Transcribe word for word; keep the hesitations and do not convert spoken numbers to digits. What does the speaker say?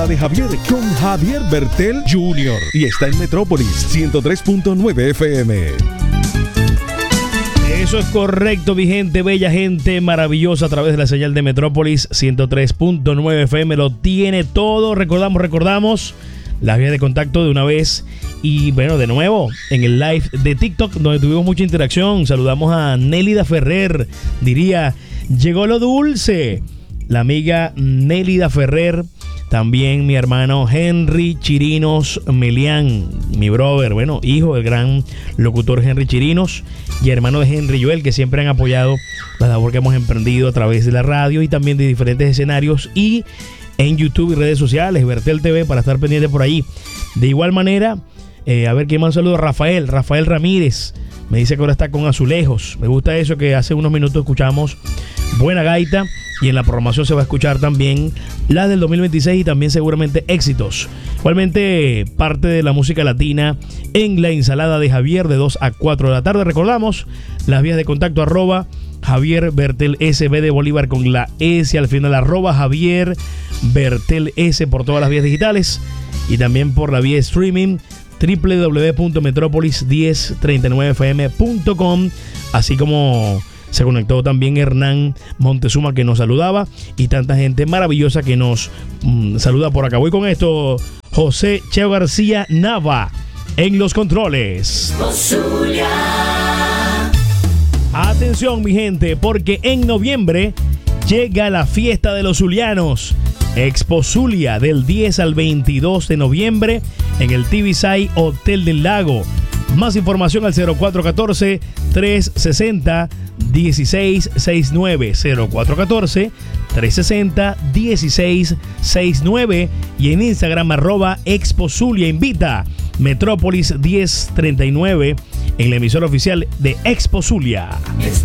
De Javier con Javier Bertel junior y está en Metrópolis ciento tres punto nueve F M. Eso es correcto, mi gente, bella gente maravillosa, a través de la señal de Metrópolis ciento tres punto nueve F M. Lo tiene todo. Recordamos, recordamos las vías de contacto de una vez. Y bueno, de nuevo, en el live de TikTok, donde tuvimos mucha interacción. Saludamos a Nélida Ferrer. Diría, llegó lo dulce. La amiga Nélida Ferrer. También mi hermano Henry Chirinos Melián, mi brother, bueno, hijo del gran locutor Henry Chirinos y hermano de Henry Joel, que siempre han apoyado la labor que hemos emprendido a través de la radio y también de diferentes escenarios y en YouTube y redes sociales, Bertel T V, para estar pendiente por ahí. De igual manera, eh, a ver quién más un saludo, Rafael, Rafael Ramírez, me dice que ahora está con Azulejos. Me gusta eso, que hace unos minutos escuchamos buena gaita. Y en la programación se va a escuchar también la del dos mil veintiséis y también seguramente éxitos. Igualmente parte de la música latina en la ensalada de Javier de dos a cuatro de la tarde. Recordamos las vías de contacto arroba Javier Bertel S B de Bolívar con la S al final, arroba Javier Bertel S por todas las vías digitales y también por la vía streaming doble u doble u doble u punto metrópolis diez treinta y nueve f m punto com, así como se conectó también Hernán Montezuma, que nos saludaba, y tanta gente maravillosa que nos mmm, saluda por acá. Voy con esto, José Cheo García Nava en los controles. Zulia. Atención, mi gente, porque en noviembre llega la fiesta de los zulianos. Expo Zulia del diez al veintidós de noviembre en el Tibisay Hotel del Lago. Más información al cero cuatro uno cuatro, tres seis cero, uno seis seis nueve, cero cuatro uno cuatro, tres seis cero, uno seis seis nueve y en Instagram arroba Expo Zulia. Invita Metrópolis diez treinta y nueve en la emisora oficial de Expo Zulia.